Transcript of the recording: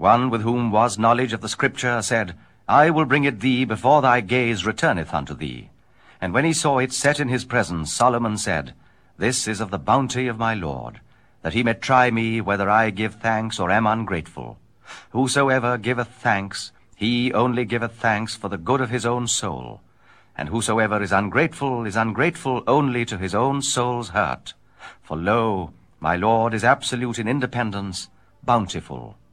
One with whom was knowledge of the Scripture said, I will bring it thee before thy gaze returneth unto thee. And when he saw it set in his presence, Solomon said, This is of the bounty of my Lord, that he may try me whether I give thanks or am ungrateful. Whosoever giveth thanks, he only giveth thanks for the good of his own soul. And whosoever is ungrateful only to his own soul's hurt. For lo, my Lord is absolute in independence, bountiful